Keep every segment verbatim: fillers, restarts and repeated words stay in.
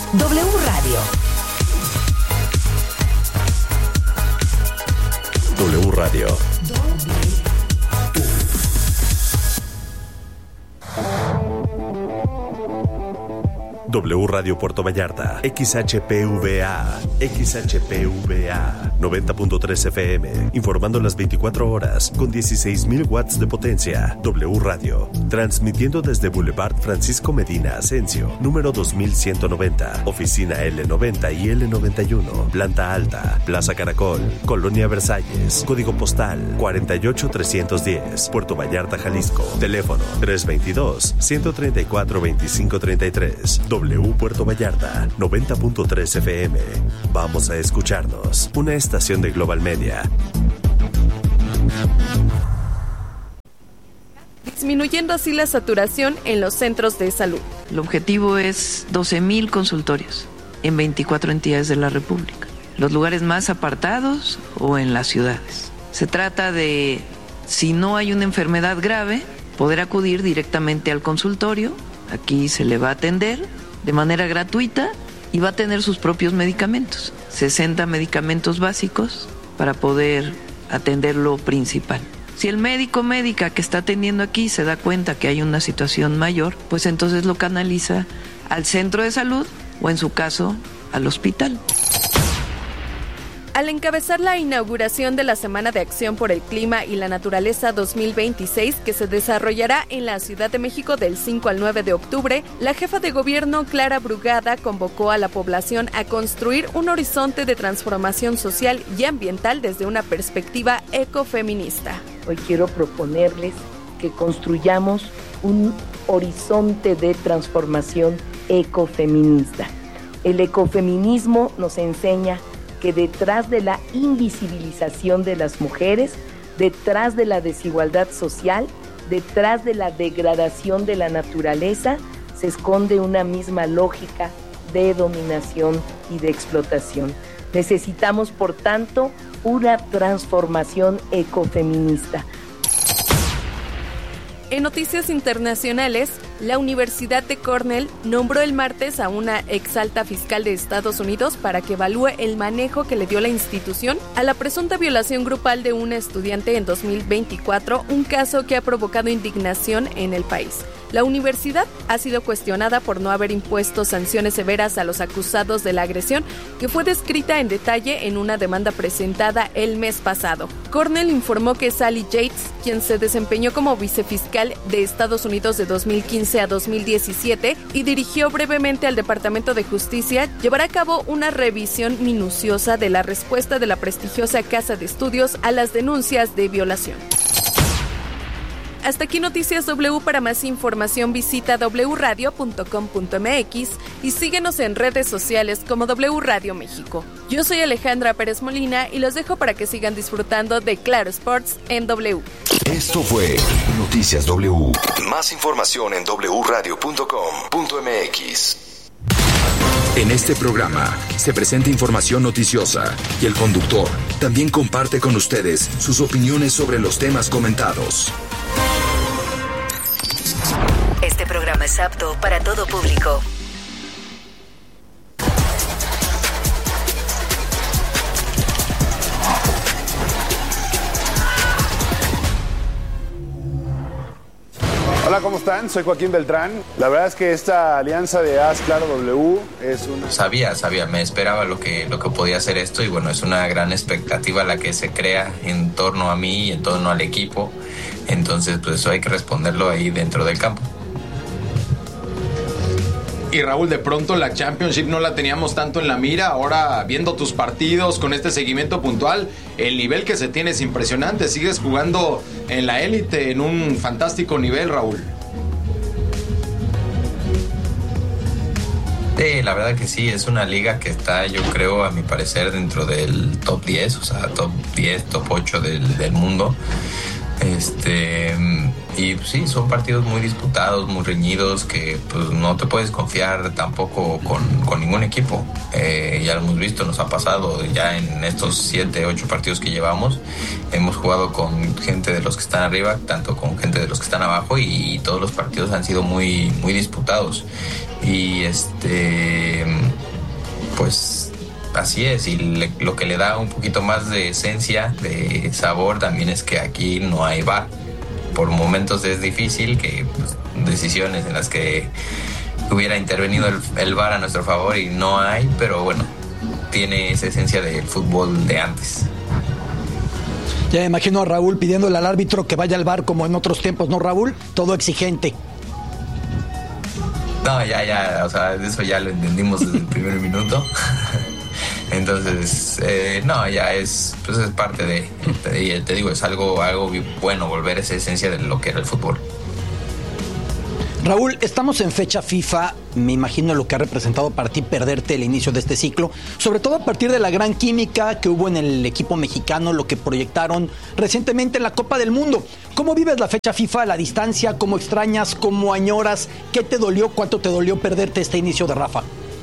W Radio. W Radio. W Radio Puerto Vallarta, X H P V A, X H P V A, noventa punto tres F M, informando las veinticuatro horas con dieciséis mil watts de potencia. W Radio, transmitiendo desde Boulevard Francisco Medina Asensio, número dos mil ciento noventa, oficina L noventa y L noventa y uno, planta alta, Plaza Caracol, Colonia Versalles, código postal cuarenta y ocho trescientos diez, Puerto Vallarta, Jalisco, teléfono tres dos dos, uno tres cuatro, dos cinco tres tres. W Puerto Vallarta, noventa punto tres F M. Vamos a escucharnos. Una estación de Global Media. Disminuyendo así la saturación en los centros de salud. El objetivo es doce mil consultorios en veinticuatro entidades de la República, los lugares más apartados o en las ciudades. Se trata de, si no hay una enfermedad grave, poder acudir directamente al consultorio. Aquí se le va a atender de manera gratuita y va a tener sus propios medicamentos, sesenta medicamentos básicos para poder atender lo principal. Si el médico o médica que está atendiendo aquí se da cuenta que hay una situación mayor, pues entonces lo canaliza al centro de salud o, en su caso, al hospital. Al encabezar la inauguración de la Semana de Acción por el Clima y la Naturaleza dos mil veintiséis, que se desarrollará en la Ciudad de México del cinco al nueve de octubre, la jefa de gobierno Clara Brugada convocó a la población a construir un horizonte de transformación social y ambiental desde una perspectiva ecofeminista. Hoy quiero proponerles que construyamos un horizonte de transformación ecofeminista. El ecofeminismo nos enseña que detrás de la invisibilización de las mujeres, detrás de la desigualdad social, detrás de la degradación de la naturaleza, se esconde una misma lógica de dominación y de explotación. Necesitamos, por tanto, una transformación ecofeminista. En noticias internacionales, la Universidad de Cornell nombró el martes a una exalta fiscal de Estados Unidos para que evalúe el manejo que le dio la institución a la presunta violación grupal de una estudiante en dos mil veinticuatro, un caso que ha provocado indignación en el país. La universidad ha sido cuestionada por no haber impuesto sanciones severas a los acusados de la agresión, que fue descrita en detalle en una demanda presentada el mes pasado. Cornell informó que Sally Yates, quien se desempeñó como vicefiscal de Estados Unidos de dos mil quince a dos mil diecisiete y dirigió brevemente al Departamento de Justicia, llevará a cabo una revisión minuciosa de la respuesta de la prestigiosa casa de estudios a las denuncias de violación. Hasta aquí Noticias W. Para más información visita doble u radio punto com punto m x y síguenos en redes sociales como W Radio México. Yo soy Alejandra Pérez Molina y los dejo para que sigan disfrutando de Claro Sports en W. Esto fue Noticias W. Más información en doble u radio punto com punto m x. En este programa se presenta información noticiosa y el conductor también comparte con ustedes sus opiniones sobre los temas comentados. Este programa es apto para todo público. Hola, ¿cómo están? Soy Joaquín Beltrán. La verdad es que esta alianza de Haz Claro W es una... Sabía, sabía, me esperaba lo que, lo que podía hacer esto y bueno, es una gran expectativa la que se crea en torno a mí y en torno al equipo. Entonces, pues eso hay que responderlo ahí dentro del campo. Y Raúl, de pronto la Championship no la teníamos tanto en la mira. Ahora, viendo tus partidos con este seguimiento puntual, el nivel que se tiene es impresionante. Sigues jugando en la élite, en un fantástico nivel, Raúl. Sí, la verdad que sí, es una liga que está, yo creo, a mi parecer, dentro del top diez, o sea, top diez, top ocho del, del mundo. Este, y pues, sí, son partidos muy disputados, muy reñidos, que pues no te puedes confiar tampoco con, con ningún equipo. Eh, ya lo hemos visto, nos ha pasado ya en estos siete, ocho partidos que llevamos. Hemos jugado con gente de los que están arriba, tanto con gente de los que están abajo, y, y todos los partidos han sido muy, muy disputados. Y este pues así es, y le, lo que le da un poquito más de esencia, de sabor, también es que aquí no hay V A R. Por momentos es difícil que pues, decisiones en las que hubiera intervenido el, el V A R a nuestro favor y no hay, pero bueno, tiene esa esencia del fútbol de antes. Ya me imagino a Raúl pidiéndole al árbitro que vaya al V A R como en otros tiempos, ¿no, Raúl? Todo exigente. No, ya, ya, o sea, eso ya lo entendimos desde el primer minuto. Entonces, eh, no, ya es, pues es parte de, te, te digo, es algo, algo bueno volver a esa esencia de lo que era el fútbol. Raúl, estamos en fecha FIFA, me imagino lo que ha representado para ti perderte el inicio de este ciclo, sobre todo a partir de la gran química que hubo en el equipo mexicano, lo que proyectaron recientemente en la Copa del Mundo. ¿Cómo vives la fecha FIFA a la distancia? ¿Cómo extrañas? ¿Cómo añoras? ¿Qué te dolió? ¿Cuánto te dolió perderte este inicio de Rafa?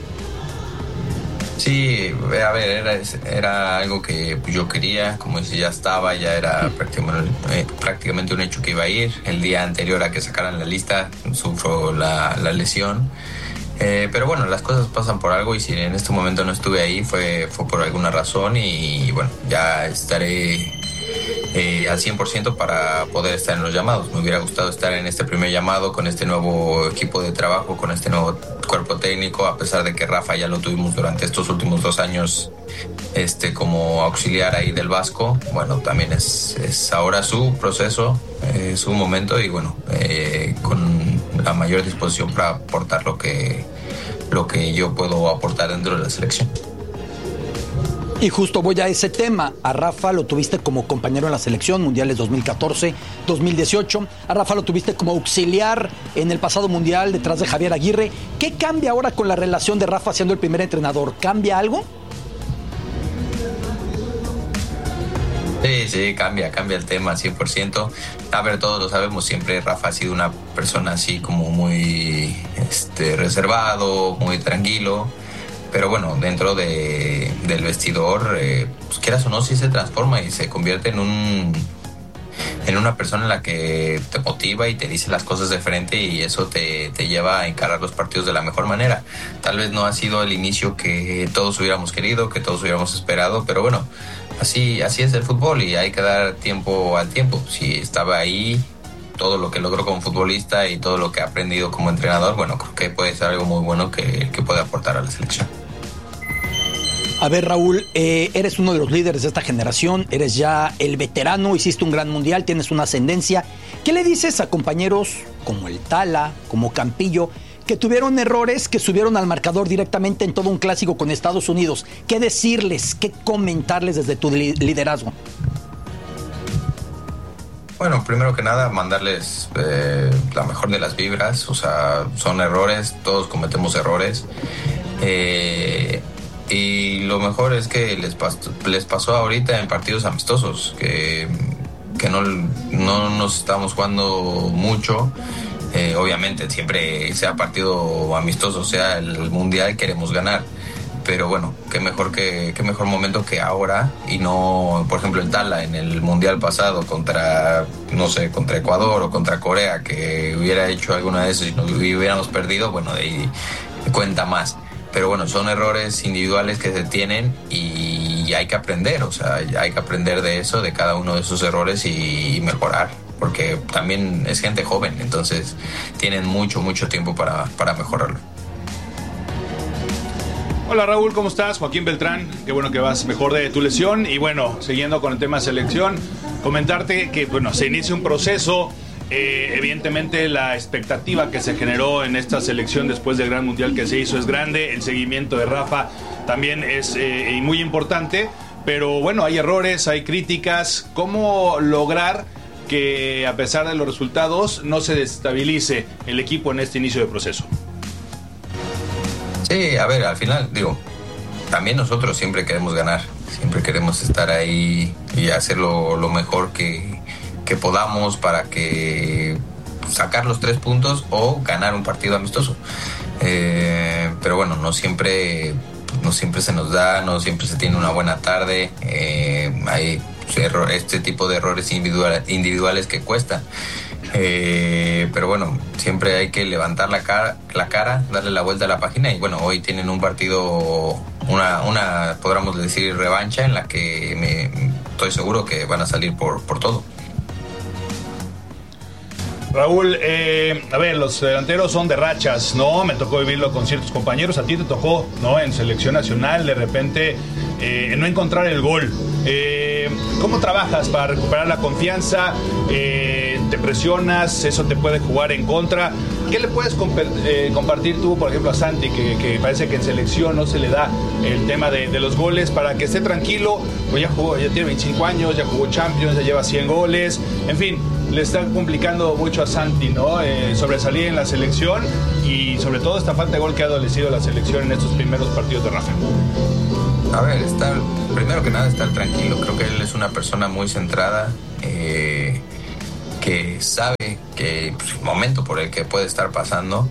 Sí, a ver, era, era algo que yo quería, como dice, ya estaba, ya era prácticamente, eh, prácticamente un hecho que iba a ir. El día anterior a que sacaran la lista, sufro la, la lesión. Eh, pero bueno, las cosas pasan por algo y si en este momento no estuve ahí fue, fue por alguna razón y, y bueno, ya estaré eh, al cien por ciento para poder estar en los llamados. Me hubiera gustado estar en este primer llamado con este nuevo equipo de trabajo, con este nuevo cuerpo técnico, a pesar de que Rafa ya lo tuvimos durante estos últimos dos años este, como auxiliar ahí del Vasco. Bueno, también es, es ahora su proceso, eh, su momento y bueno, eh, con la mayor disposición para aportar lo que, lo que yo puedo aportar dentro de la selección. Y justo voy a ese tema. A Rafa lo tuviste como compañero en la selección, mundiales dos mil catorce, dos mil dieciocho. A Rafa lo tuviste como auxiliar en el pasado mundial detrás de Javier Aguirre. ¿Qué cambia ahora con la relación de Rafa siendo el primer entrenador? ¿Cambia algo? Sí, sí, cambia, cambia el tema cien por ciento. A ver, todos lo sabemos, siempre Rafa ha sido una persona así como muy este, reservado, muy tranquilo. Pero bueno, dentro de, del vestidor, eh, pues quieras o no, sí se transforma y se convierte en un en una persona en la que te motiva y te dice las cosas de frente y eso te, te lleva a encarar los partidos de la mejor manera. Tal vez no ha sido el inicio que todos hubiéramos querido, que todos hubiéramos esperado, pero bueno, así, así es el fútbol y hay que dar tiempo al tiempo. Si estaba ahí, todo lo que logró como futbolista y todo lo que ha aprendido como entrenador, bueno, creo que puede ser algo muy bueno que, que puede aportar a la selección. A ver, Raúl, eh, eres uno de los líderes de esta generación, eres ya el veterano, hiciste un gran mundial, tienes una ascendencia. ¿Qué le dices a compañeros como el Tala, como Campillo, que tuvieron errores, que subieron al marcador directamente en todo un clásico con Estados Unidos? ¿Qué decirles, qué comentarles desde tu li- liderazgo? Bueno, primero que nada, mandarles eh, la mejor de las vibras. O sea, son errores, todos cometemos errores. Eh, y lo mejor es que les pasó, les pasó ahorita en partidos amistosos, que, que no, no nos estamos jugando mucho. Eh, obviamente, siempre sea partido amistoso, sea el mundial, queremos ganar. Pero bueno, qué mejor que qué mejor momento que ahora y no, por ejemplo, el Tala en el mundial pasado contra, no sé, contra Ecuador o contra Corea, que hubiera hecho alguna de esas y nos hubiéramos perdido, bueno, de ahí cuenta más. Pero bueno, son errores individuales que se tienen y hay que aprender, o sea, hay que aprender de eso, de cada uno de esos errores y mejorar, porque también es gente joven, entonces tienen mucho, mucho tiempo para, para mejorarlo. Hola Raúl, ¿cómo estás? Joaquín Beltrán, qué bueno que vas mejor de tu lesión. Y bueno, siguiendo con el tema selección, comentarte que bueno, se inicia un proceso. Eh, evidentemente la expectativa que se generó en esta selección después del gran mundial que se hizo es grande. El seguimiento de Rafa también es eh, muy importante. Pero bueno, hay errores, hay críticas. ¿Cómo lograr que a pesar de los resultados no se desestabilice el equipo en este inicio de proceso? Sí, a ver, al final, digo, también nosotros siempre queremos ganar, siempre queremos estar ahí y hacerlo lo mejor que, que podamos para que sacar los tres puntos o ganar un partido amistoso. Eh, pero bueno, no siempre, no siempre se nos da, no siempre se tiene una buena tarde, eh, hay este tipo de errores individual, individuales que cuestan. Eh, pero bueno, siempre hay que levantar la cara, la cara, darle la vuelta a la página y bueno, hoy tienen un partido una, una, podríamos decir, revancha en la que me, estoy seguro que van a salir por, por todo. Raúl, eh, a ver, los delanteros son de rachas, ¿no? Me tocó vivirlo con ciertos compañeros. A ti te tocó, ¿no? En selección nacional, de repente, eh, no encontrar el gol. Eh, ¿Cómo trabajas para recuperar la confianza? Eh, ¿Te presionas? ¿Eso te puede jugar en contra? ¿Qué le puedes comp- eh, compartir tú, por ejemplo, a Santi, que, que parece que en selección no se le da el tema de, de los goles, para que esté tranquilo? Pues ya jugó, ya tiene veinticinco años, ya jugó Champions, ya lleva cien goles, en fin, le está complicando mucho a Santi, ¿no? Eh, sobresalir en la selección y sobre todo esta falta de gol que ha adolecido la selección en estos primeros partidos de Rafa. A ver, estar, primero que nada, estar tranquilo. Creo que él es una persona muy centrada, eh, que sabe que pues, el momento por el que puede estar pasando,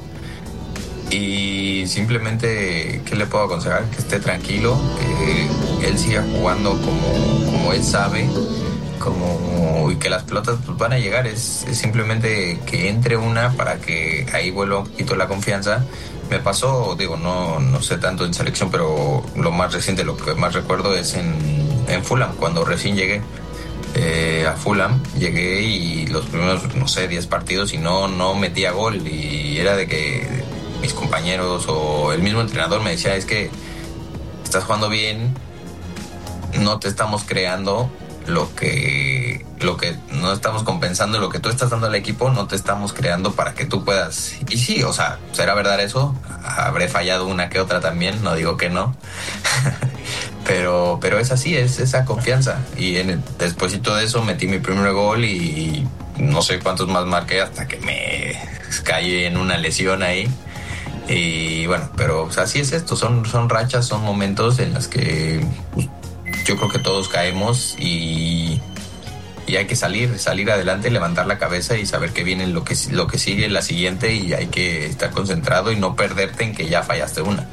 y simplemente, ¿qué le puedo aconsejar? Que esté tranquilo, que él siga jugando como, como él sabe, como, y que las pelotas pues, van a llegar. Es, es simplemente que entre una para que ahí vuelva un poquito la confianza. Me pasó, digo, no, no sé tanto en selección, pero lo más reciente, lo que más recuerdo es en, en Fulham, cuando recién llegué eh, a Fulham, llegué y los primeros, no sé, diez partidos y no, no metía gol, y era de que mis compañeros o el mismo entrenador me decía, es que estás jugando bien, no te estamos creando lo que lo que no estamos compensando, lo que tú estás dando al equipo no te estamos creando para que tú puedas. Y sí, o sea, ¿será verdad eso? Habré fallado una que otra también, no digo que no. pero pero es así, es esa confianza. Y en el, despuésito de eso metí mi primer gol y no sé cuántos más marqué hasta que me caí en una lesión ahí. Y bueno, pero o sea, así es esto, son, son rachas, son momentos en los que pues, yo creo que todos caemos y, y hay que salir, salir adelante, levantar la cabeza y saber que viene lo que, lo que sigue, la siguiente, y hay que estar concentrado y no perderte en que ya fallaste una.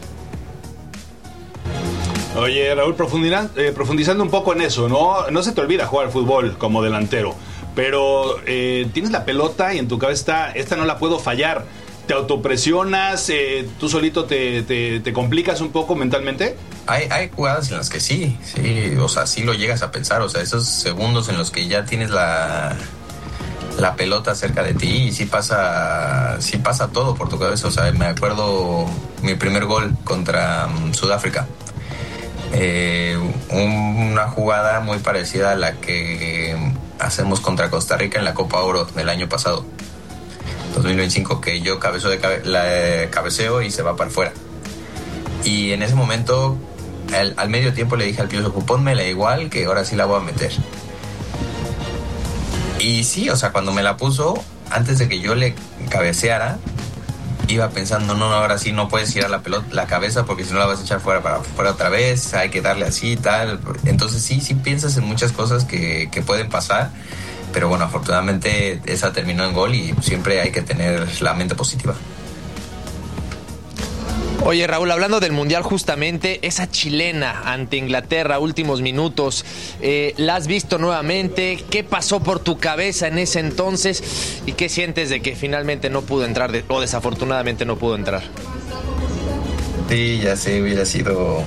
Oye, Raúl, profundizando, eh, profundizando un poco en eso, ¿no? No se te olvida jugar fútbol como delantero, pero eh, tienes la pelota y en tu cabeza está, esta no la puedo fallar. ¿Te autopresionas? Eh, ¿Tú solito te, te, te complicas un poco mentalmente? Hay, hay jugadas en las que sí, sí, o sea, sí lo llegas a pensar, o sea, esos segundos en los que ya tienes la, la pelota cerca de ti y sí pasa, sí pasa todo por tu cabeza. O sea, me acuerdo mi primer gol contra um, Sudáfrica, eh, una jugada muy parecida a la que hacemos contra Costa Rica en la Copa Oro del año pasado, dos mil veinticinco, que yo cabeceo, de cabe, la, eh, cabeceo y se va para afuera. Y en ese momento, al, al medio tiempo le dije al Piojo, pónmela igual, que ahora sí la voy a meter. Y sí, o sea, cuando me la puso, antes de que yo le cabeceara, iba pensando, no, no, ahora sí no puedes girar la pelota, la cabeza, porque si no la vas a echar fuera para fuera otra vez, hay que darle así y tal. Entonces sí, sí piensas en muchas cosas que, que pueden pasar. Pero bueno, afortunadamente esa terminó en gol y siempre hay que tener la mente positiva. Oye, Raúl, hablando del Mundial justamente, esa chilena ante Inglaterra, últimos minutos, eh, ¿la has visto nuevamente? ¿Qué pasó por tu cabeza en ese entonces? ¿Y qué sientes de que finalmente no pudo entrar, de, o desafortunadamente no pudo entrar? Sí, ya sé, hubiera sido...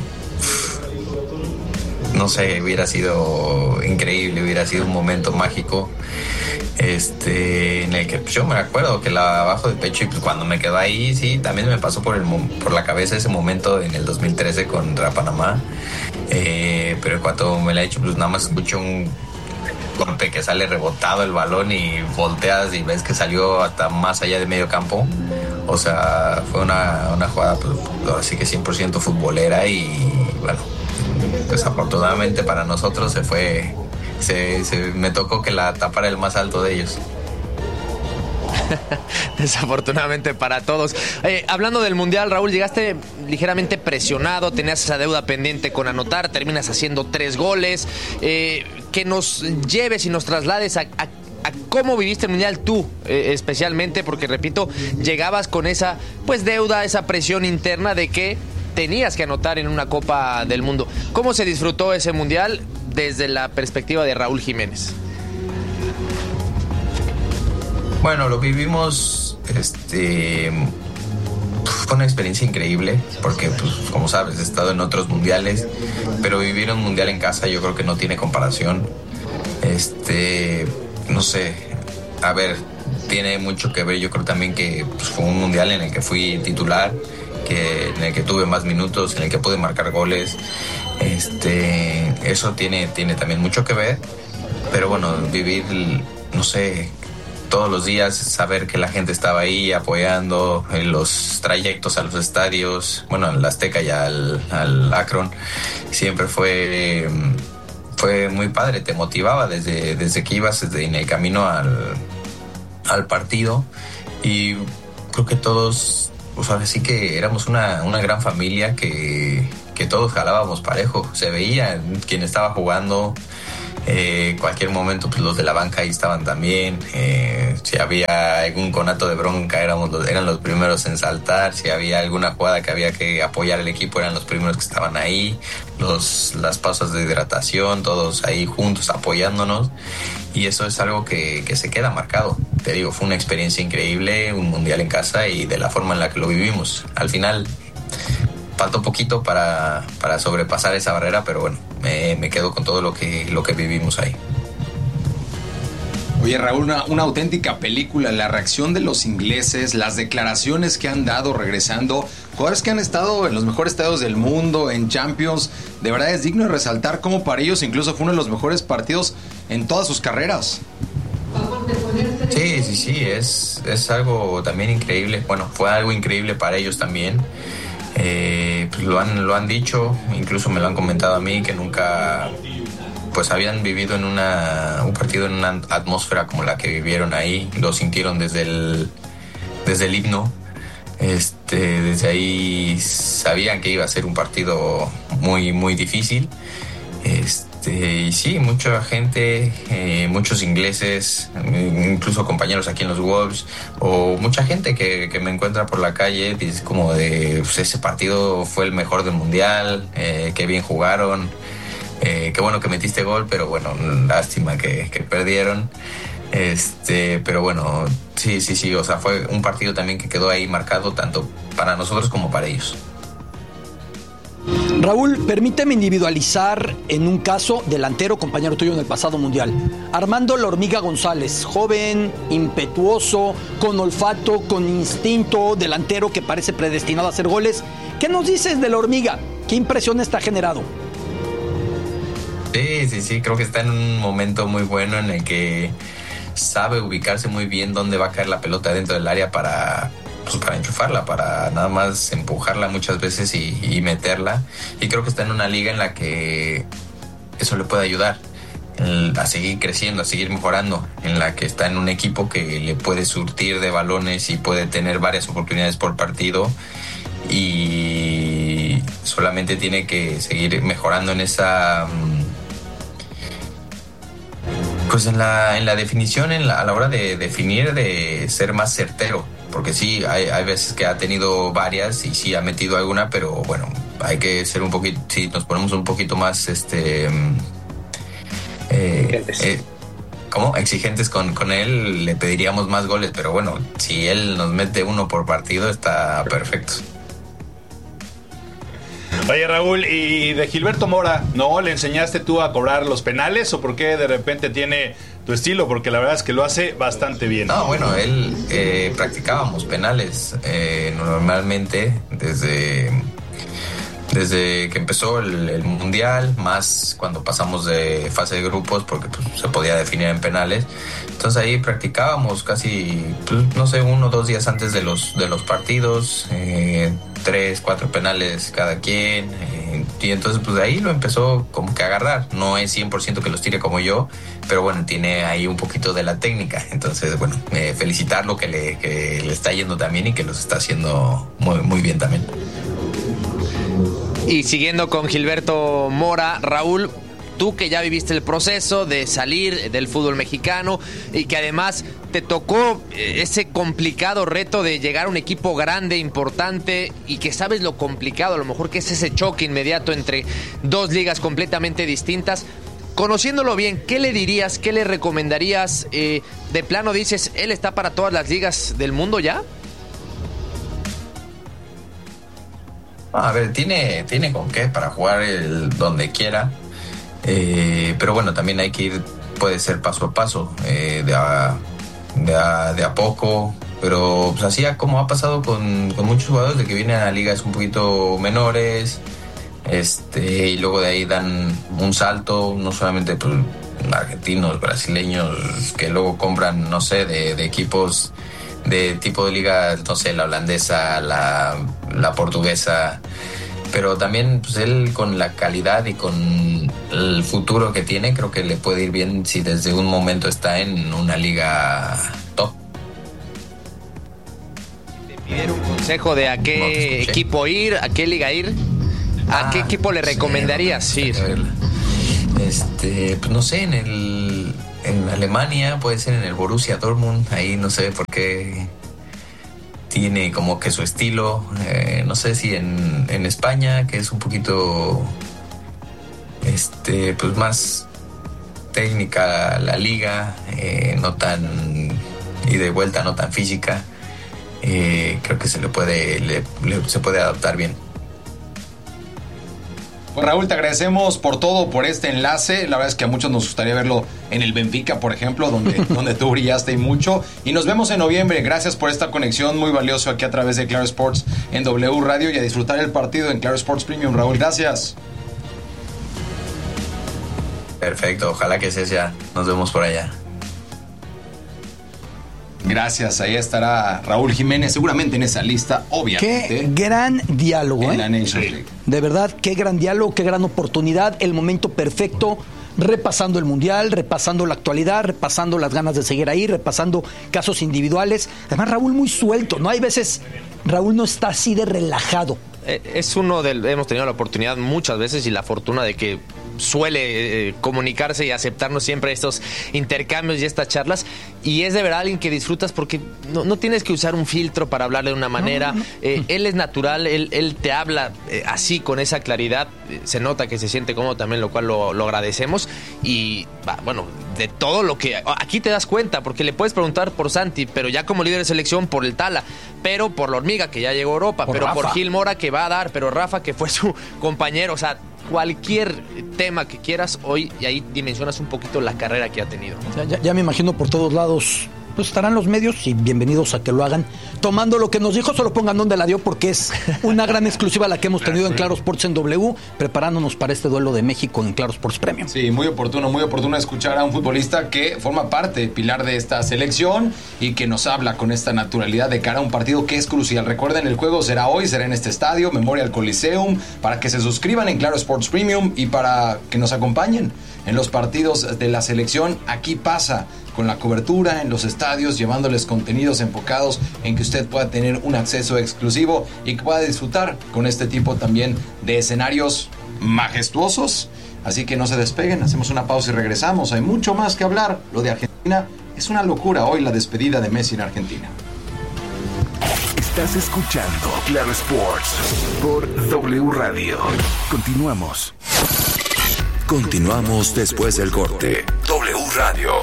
No sé, hubiera sido increíble, hubiera sido un momento mágico, este, en el que pues, yo me acuerdo que la bajo de pecho y pues cuando me quedó ahí, sí, también me pasó por el por la cabeza ese momento en el dos mil trece contra Panamá, eh, pero cuando me la he hecho, pues nada más escucho un golpe que sale rebotado el balón y volteas y ves que salió hasta más allá de medio campo. O sea, fue una, una jugada, pues, ahora sí que cien por ciento futbolera y bueno, desafortunadamente para nosotros se fue, se, se me tocó que la tapara el más alto de ellos. Desafortunadamente para todos. Eh, hablando del Mundial, Raúl, llegaste ligeramente presionado, tenías esa deuda pendiente con anotar, terminas haciendo tres goles. Eh, que nos lleves y nos traslades a, a, a cómo viviste el Mundial tú, eh, especialmente, porque repito, llegabas con esa pues deuda, esa presión interna de que tenías que anotar en una Copa del Mundo. ¿Cómo se disfrutó ese Mundial desde la perspectiva de Raúl Jiménez? Bueno, lo vivimos este fue una experiencia increíble, porque, pues, como sabes, he estado en otros mundiales, pero vivir un mundial en casa yo creo que no tiene comparación. Este, no sé, a ver, tiene mucho que ver, yo creo también que pues, fue un mundial en el que fui titular, que, en el que tuve más minutos, en el que pude marcar goles. Este, eso tiene, tiene también mucho que ver, pero bueno, vivir, no sé, todos los días, saber que la gente estaba ahí apoyando en los trayectos a los estadios, bueno, al Azteca y al, al Akron, siempre fue, fue muy padre, te motivaba desde, desde que ibas desde en el camino al, al partido, y creo que todos, pues ahora sí que éramos una, una gran familia que, que todos jalábamos parejo, se veía quién estaba jugando. Eh, cualquier momento pues los de la banca ahí estaban también, eh, si había algún conato de bronca éramos los, eran los primeros en saltar, si había alguna jugada que había que apoyar al equipo eran los primeros que estaban ahí, los, las pausas de hidratación, todos ahí juntos apoyándonos, y eso es algo que, que se queda marcado. Te digo, fue una experiencia increíble, un mundial en casa y de la forma en la que lo vivimos. Al final faltó poquito para, para sobrepasar esa barrera, pero bueno, me, me quedo con todo lo que, lo que vivimos ahí. Oye, Raúl, una, una auténtica película, la reacción de los ingleses, las declaraciones que han dado regresando, jugadores que han estado en los mejores estadios del mundo, en Champions, de verdad es digno de resaltar cómo para ellos incluso fue uno de los mejores partidos en todas sus carreras. Sí, sí, sí, es, es algo también increíble, bueno, fue algo increíble para ellos también. Eh, pues lo han lo han dicho, incluso me lo han comentado a mí, que nunca pues habían vivido en una un partido en una atmósfera como la que vivieron ahí, lo sintieron desde el desde el himno, este desde ahí sabían que iba a ser un partido muy muy difícil, este y sí, mucha gente, eh, muchos ingleses, incluso compañeros aquí en los Wolves, o mucha gente que, que me encuentra por la calle, dice como de, pues ese partido fue el mejor del mundial, eh, qué bien jugaron, eh, qué bueno que metiste gol, pero bueno, lástima que, que perdieron. Este, pero bueno, sí, sí, sí, o sea, fue un partido también que quedó ahí marcado tanto para nosotros como para ellos. Raúl, permíteme individualizar en un caso delantero, compañero tuyo en el pasado mundial. Armando La Hormiga González, joven, impetuoso, con olfato, con instinto, delantero que parece predestinado a hacer goles. ¿Qué nos dices de La Hormiga? ¿Qué impresión está generado? Sí, sí, sí, creo que está en un momento muy bueno en el que sabe ubicarse muy bien dónde va a caer la pelota dentro del área para... pues para enchufarla, para nada más empujarla muchas veces y, y meterla, y creo que está en una liga en la que eso le puede ayudar el, a seguir creciendo, a seguir mejorando, en la que está en un equipo que le puede surtir de balones y puede tener varias oportunidades por partido, y solamente tiene que seguir mejorando en esa pues en la, en la definición, en la, a la hora de definir, de ser más certero. Porque sí, hay, hay veces que ha tenido varias y sí ha metido alguna, pero bueno, hay que ser un poquito, si nos ponemos un poquito más, este, eh, eh, ¿cómo? Exigentes con, con él, le pediríamos más goles, pero bueno, si él nos mete uno por partido, está perfecto. Oye, Raúl, y de Gilberto Mora, ¿no? ¿Le enseñaste tú a cobrar los penales o por qué de repente tiene tu estilo? Porque la verdad es que lo hace bastante bien. No, bueno, él eh, practicábamos penales eh, normalmente desde, desde que empezó el, el Mundial, más cuando pasamos de fase de grupos, porque pues, se podía definir en penales. Entonces ahí practicábamos casi, pues, no sé, uno o dos días antes de los, de los partidos, eh, tres, cuatro penales cada quien, eh, y entonces pues de ahí lo empezó como que a agarrar. No es cien por ciento que los tire como yo, pero bueno, tiene ahí un poquito de la técnica. Entonces bueno, eh, felicitarlo que le, que le está yendo también y que los está haciendo muy, muy bien también. Y siguiendo con Gilberto Mora, Raúl, tú que ya viviste el proceso de salir del fútbol mexicano y que además te tocó ese complicado reto de llegar a un equipo grande, importante, y que sabes lo complicado, a lo mejor que es ese choque inmediato entre dos ligas completamente distintas. Conociéndolo bien, ¿qué le dirías, qué le recomendarías? Eh, ¿De plano dices, él está para todas las ligas del mundo ya? A ver, tiene, tiene con qué para jugar el, donde quiera. Eh, pero bueno, también hay que ir, puede ser paso a paso, eh, de, a, de, a, de a poco. Pero pues así como ha pasado con, con muchos jugadores de que vienen a ligas un poquito menores, este, y luego de ahí dan un salto, no solamente pues, argentinos, brasileños, que luego compran, no sé, de, de equipos de tipo de liga, no sé, la holandesa, la, la portuguesa, pero también pues él con la calidad y con el futuro que tiene, creo que le puede ir bien si desde un momento está en una liga top. ¿Te pidieron un consejo de a qué no equipo ir, a qué liga ir? ¿A ah, qué equipo le recomendarías sí, ir? Este, pues no sé, en el en Alemania, puede ser en el Borussia Dortmund, ahí no sé por qué tiene como que su estilo, eh, no sé si en, en España, que es un poquito este pues más técnica la liga, eh, no tan y de vuelta, no tan física, eh, creo que se le puede le, le, se puede adaptar bien. Pues Raúl, te agradecemos por todo, por este enlace. La verdad es que a muchos nos gustaría verlo en el Benfica, por ejemplo, donde, donde tú brillaste y mucho. Y nos vemos en noviembre. Gracias por esta conexión muy valiosa aquí a través de Claro Sports en W Radio y a disfrutar el partido en Claro Sports Premium. Raúl, gracias. Perfecto, ojalá que sea ya. Nos vemos por allá. Gracias, ahí estará Raúl Jiménez, seguramente en esa lista, obviamente. Qué gran diálogo, en ¿eh? la Nations League. De verdad, qué gran diálogo, qué gran oportunidad, el momento perfecto, repasando el Mundial, repasando la actualidad, repasando las ganas de seguir ahí, repasando casos individuales. Además, Raúl muy suelto, ¿no? Hay veces, Raúl no está así de relajado. Es uno del, hemos tenido la oportunidad muchas veces y la fortuna de que suele eh, comunicarse y aceptarnos siempre estos intercambios y estas charlas, y es de verdad alguien que disfrutas porque no, no tienes que usar un filtro para hablarle de una manera. No, no, no. Eh, él es natural, él, él te habla eh, así, con esa claridad, eh, se nota que se siente cómodo también, lo cual lo, lo agradecemos. Y bah, bueno, de todo lo que aquí te das cuenta, porque le puedes preguntar por Santi, pero ya como líder de selección, por el Tala, pero por la Hormiga, que ya llegó a Europa, por pero Rafa. Por Gil Mora, que va a dar, pero Rafa, que fue su compañero, o sea, cualquier tema que quieras hoy, y ahí dimensionas un poquito la carrera que ha tenido. Ya, ya, ya me imagino por todos lados, pues estarán los medios, y bienvenidos a que lo hagan, tomando lo que nos dijo. Solo pongan dónde la dio, porque es una gran exclusiva la que hemos tenido en Claro Sports en W, preparándonos para este duelo de México en Claro Sports Premium. Sí, muy oportuno, muy oportuno escuchar a un futbolista que forma parte, pilar de esta selección, y que nos habla con esta naturalidad de cara a un partido que es crucial. Recuerden, el juego será hoy, será en este estadio, Memorial Coliseum, para que se suscriban en Claro Sports Premium y para que nos acompañen en los partidos de la selección. Aquí pasa, con la cobertura en los estadios, llevándoles contenidos enfocados en que usted pueda tener un acceso exclusivo y que pueda disfrutar con este tipo también de escenarios majestuosos. Así que no se despeguen, hacemos una pausa y regresamos. Hay mucho más que hablar. Lo de Argentina es una locura. Hoy la despedida de Messi en Argentina. Estás escuchando Claro Sports por W Radio. Continuamos. Continuamos después del corte. W Radio.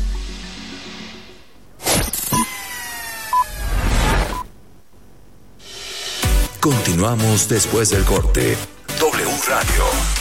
Continuamos después del corte. W Radio.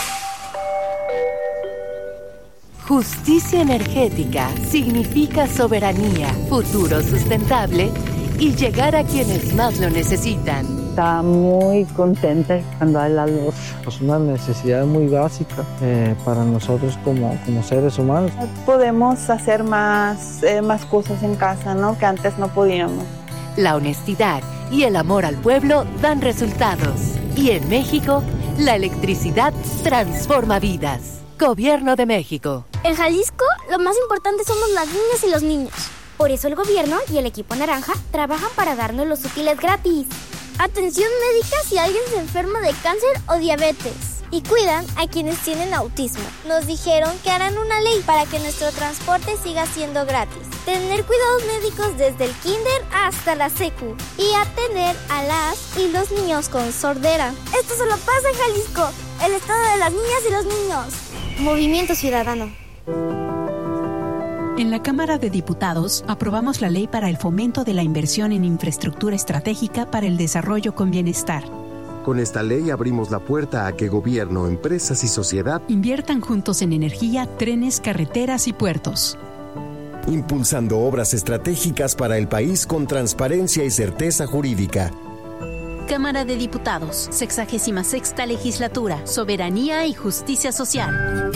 Justicia energética significa soberanía, futuro sustentable y llegar a quienes más lo necesitan. Está muy contenta cuando hay la luz. Es una necesidad muy básica eh, para nosotros como, como seres humanos. Podemos hacer más, eh, más cosas en casa, ¿no? Que antes no podíamos. La honestidad y el amor al pueblo dan resultados. Y en México, la electricidad transforma vidas. Gobierno de México. En Jalisco, lo más importante somos las niñas y los niños. Por eso el gobierno y el equipo naranja trabajan para darnos los útiles gratis. Atención médica si alguien se enferma de cáncer o diabetes. Y cuidan a quienes tienen autismo. Nos dijeron que harán una ley para que nuestro transporte siga siendo gratis. Tener cuidados médicos desde el kinder hasta la secu. Y atender a las y los niños con sordera. Esto solo pasa en Jalisco, el estado de las niñas y los niños. Movimiento Ciudadano. En la Cámara de Diputados aprobamos la ley para el fomento de la inversión en infraestructura estratégica para el desarrollo con bienestar. Con esta ley abrimos la puerta a que gobierno, empresas y sociedad inviertan juntos en energía, trenes, carreteras y puertos. Impulsando obras estratégicas para el país con transparencia y certeza jurídica. Cámara de Diputados, sexagésima sexta legislatura, soberanía y justicia social.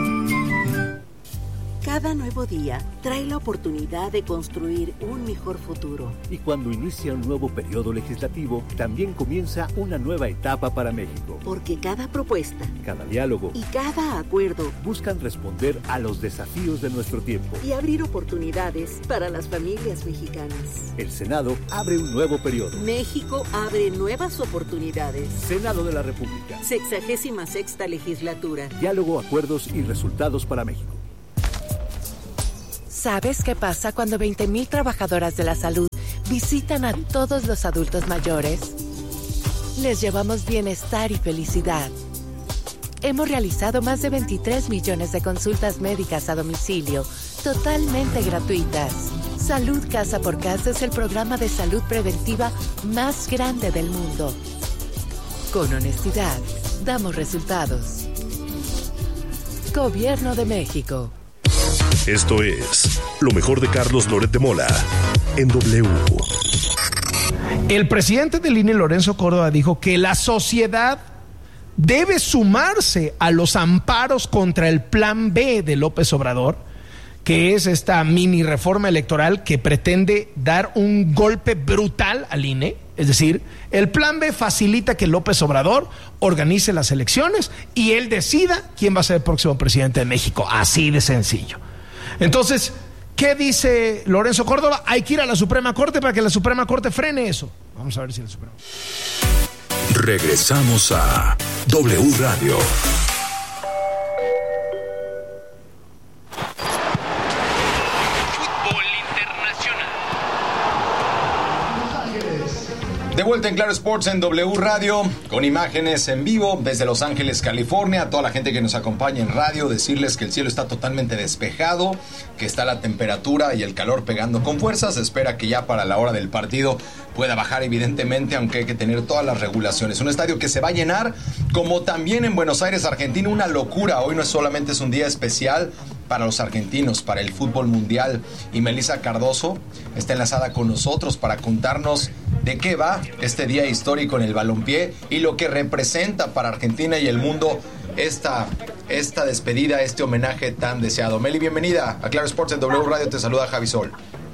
Cada nuevo día trae la oportunidad de construir un mejor futuro. Y cuando inicia un nuevo periodo legislativo, también comienza una nueva etapa para México. Porque cada propuesta, cada diálogo y cada acuerdo buscan responder a los desafíos de nuestro tiempo y abrir oportunidades para las familias mexicanas. El Senado abre un nuevo periodo. México abre nuevas oportunidades. Senado de la República. Sexagésima sexta legislatura. Diálogo, acuerdos y resultados para México. ¿Sabes qué pasa cuando veinte mil trabajadoras de la salud visitan a todos los adultos mayores? Les llevamos bienestar y felicidad. Hemos realizado más de veintitrés millones de consultas médicas a domicilio, totalmente gratuitas. Salud Casa por Casa es el programa de salud preventiva más grande del mundo. Con honestidad, damos resultados. Gobierno de México. Esto es lo mejor de Carlos Loret de Mola en W. El presidente del I N E, Lorenzo Córdoba, dijo que la sociedad debe sumarse a los amparos contra el Plan B de López Obrador, que es esta mini reforma electoral que pretende dar un golpe brutal al I N E. Es decir, el Plan B facilita que López Obrador organice las elecciones y él decida quién va a ser el próximo presidente de México. Así de sencillo. Entonces, ¿qué dice Lorenzo Córdoba? Hay que ir a la Suprema Corte para que la Suprema Corte frene eso. Vamos a ver si la Suprema. Regresamos a W Radio. De vuelta en Claro Sports en W Radio, con imágenes en vivo desde Los Ángeles, California. A toda la gente que nos acompaña en radio, decirles que el cielo está totalmente despejado, que está la temperatura y el calor pegando con fuerza. Se espera que ya para la hora del partido pueda bajar, evidentemente, aunque hay que tener todas las regulaciones. Un estadio que se va a llenar, como también en Buenos Aires, Argentina, una locura. Hoy no es solamente es un día especial para los argentinos, para el fútbol mundial. Y Melissa Cardoso está enlazada con nosotros para contarnos de qué va este día histórico en el balompié y lo que representa para Argentina y el mundo esta, esta despedida, este homenaje tan deseado. Meli, bienvenida a Claro Sports en W Radio. Te saluda Javi Sol.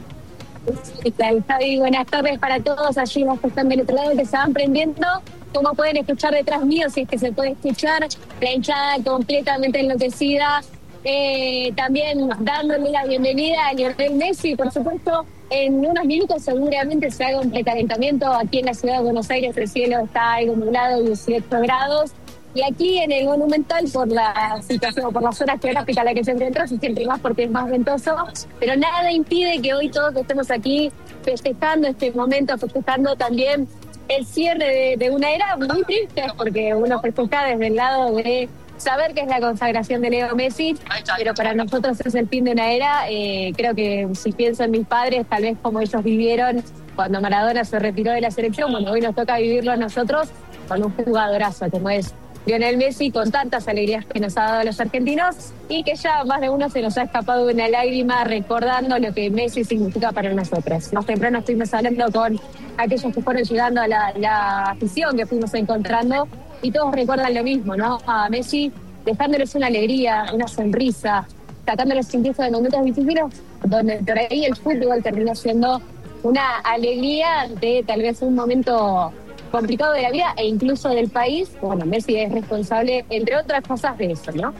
¿Qué tal, Javi? Buenas tardes para todos allí los que están del otro lado, que se van prendiendo. Como pueden escuchar detrás mío, si es que se puede escuchar, la hinchada completamente enloquecida. Eh, también dándole la bienvenida a Lionel Messi, por supuesto. En unos minutos seguramente se haga un precalentamiento. Aquí en la ciudad de Buenos Aires el cielo está algo nublado, dieciocho grados. Y aquí en el Monumental, por la situación, por la zona geográfica a la que se encuentra, se siente más porque es más ventoso. Pero nada impide que hoy todos estemos aquí festejando este momento, festejando también el cierre de, de una era muy triste, porque uno festeja desde el lado de saber que es la consagración de Leo Messi, pero para nosotros es el fin de una era. Eh, creo que si pienso en mis padres, tal vez como ellos vivieron cuando Maradona se retiró de la selección, bueno, hoy nos toca vivirlo a nosotros con un jugadorazo como es Lionel Messi, con tantas alegrías que nos ha dado a los argentinos y que ya más de uno se nos ha escapado una lágrima recordando lo que Messi significa para nosotros. Más temprano estuvimos hablando con aquellos que fueron llegando a la, la afición que fuimos encontrando y todos recuerdan lo mismo, ¿no? A Messi dejándoles una alegría, una sonrisa, sacándoles incluso de momentos difíciles, donde por ahí el fútbol terminó siendo una alegría de tal vez un momento complicado de la vida e incluso del país. Bueno, Messi es responsable, entre otras cosas, de eso, ¿no?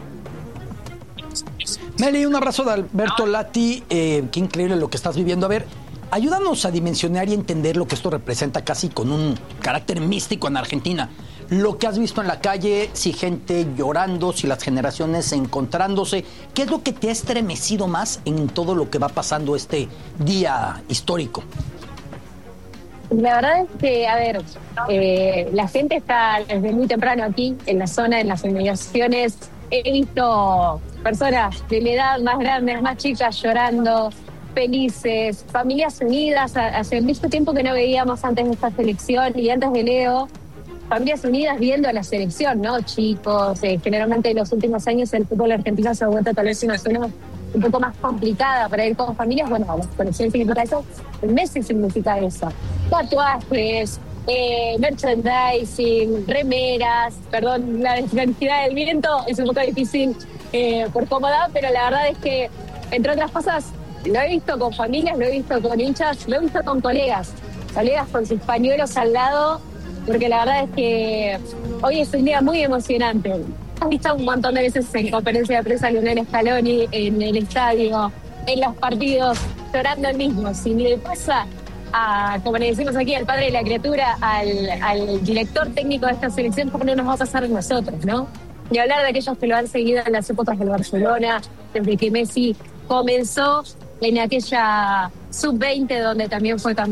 Meli, un abrazo de Alberto Lati. Eh, qué increíble lo que estás viviendo. A ver, ayúdanos a dimensionar y entender lo que esto representa casi con un carácter místico en Argentina. Lo que has visto en la calle, si gente llorando, si las generaciones encontrándose. ¿Qué es lo que te ha estremecido más en todo lo que va pasando este día histórico? La verdad es que, a ver, eh, la gente está desde muy temprano aquí, en la zona, en las inmediaciones. He visto personas de la edad más grandes, más chicas llorando, felices, familias unidas. Hace mucho tiempo que no veíamos antes de esta selección y antes de Leo. familias unidas viendo a la selección, ¿no? Chicos, eh, generalmente en los últimos años el fútbol argentino se ha vuelto tal vez una zona un poco más complicada para ir con familias. Bueno, la selección significa eso, el Messi significa eso. Tatuajes, eh, merchandising, remeras, perdón, la descantidad del viento es un poco difícil eh, por cómoda, pero la verdad es que, entre otras cosas, lo he visto con familias, lo he visto con hinchas, lo he visto con colegas, colegas con sus pañuelos al lado, porque la verdad es que hoy es un día muy emocionante. Has visto un montón de veces en conferencia de prensa a Lionel Scaloni en el estadio, en los partidos, llorando el mismo. Si le pasa a, como le decimos aquí, al padre de la criatura, al, al director técnico de esta selección, ¿cómo no nos va a pasar a nosotros, no? Y hablar de aquellos que lo han seguido en las épocas del Barcelona, desde que Messi comenzó en aquella sub veinte donde también fue campeón.